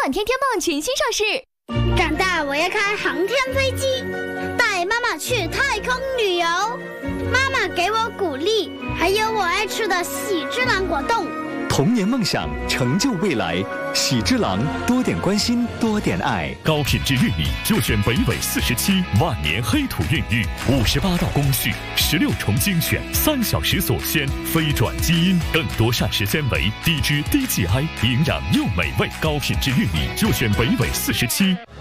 暖天天梦全新上市。 长大我要开航天飞机，带妈妈去太空旅游。妈妈给我鼓励，还有我爱吃的喜之郎果冻。 童年梦想，成就未来。喜之郎，多点关心，多点爱。 高品质玉米就选北纬47万年黑土孕育，58道工序，16重精选，3小时锁鲜，非转基因，更多膳食纤维，低脂低 GI， 营养又美味。高品质玉米就选北纬47。